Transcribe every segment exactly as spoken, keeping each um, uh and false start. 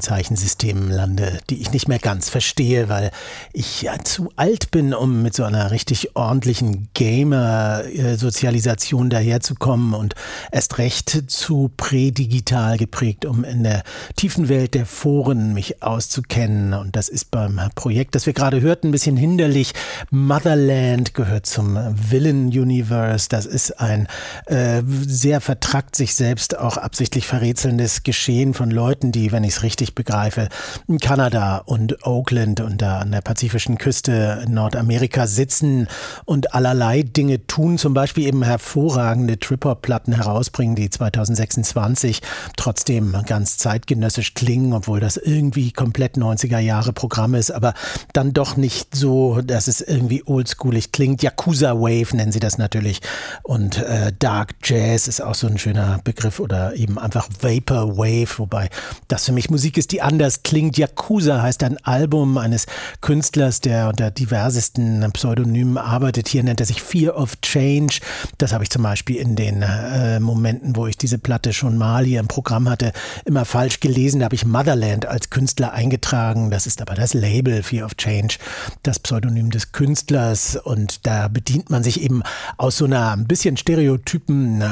in Zeichensystemen lande, die ich nicht mehr ganz verstehe, weil ich ja zu alt bin, um mit so einer richtig ordentlichen Gamer-Sozialisation daherzukommen und erst recht zu prädigital geprägt, um in der tiefen Welt der Foren mich auszukennen. Und das ist beim Projekt, das wir gerade hörten, ein bisschen hinderlich. Motherland gehört zum Villain Universe. Das ist ein äh, sehr vertrackt sich selbst auch absichtlich verrätselndes Geschehen von Leuten, die, wenn ich es richtig begreife, in Kanada und Oakland und da an der pazifischen Küste in Nordamerika sitzen und allerlei Dinge tun, zum Beispiel eben hervorragende Trip-Hop-Platten herausbringen, die zwanzig sechsundzwanzig trotzdem ganz zeitgenössisch klingen, obwohl das irgendwie komplett neunziger Jahre Programm ist, aber dann doch nicht so, dass es irgendwie oldschoolig klingt. Yakuza Wave nennen sie das natürlich und äh, Dark Jazz ist auch so ein schöner Begriff oder eben einfach Vapor Wave, wobei das für mich Musik ist, die anders klingt. Yakuza heißt ein Album eines Künstlers, der unter diversesten Pseudonymen arbeitet. Hier nennt er sich Fear of Change. Das habe ich zum Beispiel in den äh, Momenten, wo ich diese Platte schon mal hier im Programm hatte, immer falsch gelesen. Da habe ich Motherland als Künstler eingetragen. Das ist aber das Label Fear of Change, das Pseudonym des Künstlers. Und da bedient man sich eben aus so einer ein bisschen stereotypen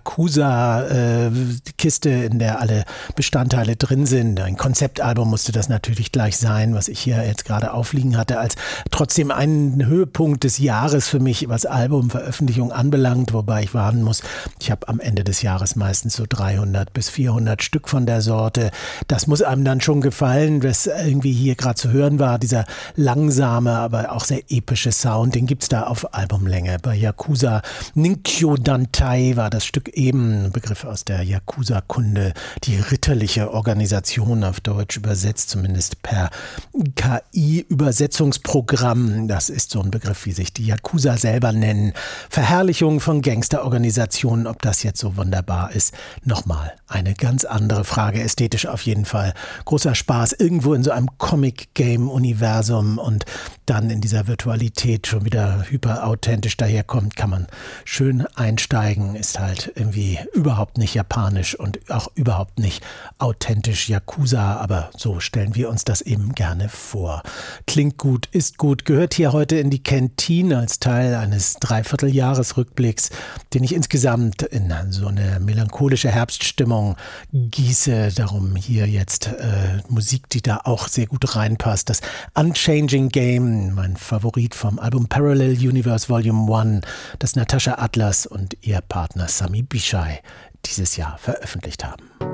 Yakuza-Kiste, äh, in der alle Bestandteile drin sind. Ein Konzeptalbum musste das natürlich gleich sein, was ich hier jetzt gerade aufliegen hatte, als trotzdem einen Höhepunkt des Jahres für mich, was Albumveröffentlichung anbelangt, wobei ich warnen muss, ich habe am Ende des Jahres meistens so dreihundert bis vierhundert Stück von der Sorte. Das muss einem dann schon gefallen, was irgendwie hier gerade zu hören war, dieser langsame, aber auch sehr epische Sound, den gibt's da auf Albumlänge. Bei Yakuza Ninkyo Dantai war das Stück eben, ein Begriff aus der Yakuza-Kunde, die ritterliche Organisation auf Deutsch übersetzt, zumindest per K I-Übersetzungsprogramm. Das ist so ein Begriff, wie sich die Yakuza selber nennen. Verherrlichung von Gangsterorganisationen, ob das jetzt so wunderbar ist. Nochmal eine ganz andere Frage, ästhetisch auf jeden Fall. Großer Spaß, irgendwo in so einem Comic-Game-Universum und dann in dieser Virtualität schon wieder hyper-authentisch daherkommt, kann man schön einsteigen, ist halt irgendwie überhaupt nicht japanisch und auch überhaupt nicht authentisch Yakuza, aber so stellen wir uns das eben gerne vor. Klingt gut, ist gut, gehört hier heute in die Kantine als Teil eines Dreivierteljahresrückblicks, den ich insgesamt in so eine melancholische Herbststimmung gieße. Darum hier jetzt äh, Musik, die da auch sehr gut reinpasst. Das Unchanging Game, mein Favorit vom Album Parallel Universe Volume eins, das Natasha Atlas und ihr Partner Sami Bishai dieses Jahr veröffentlicht haben.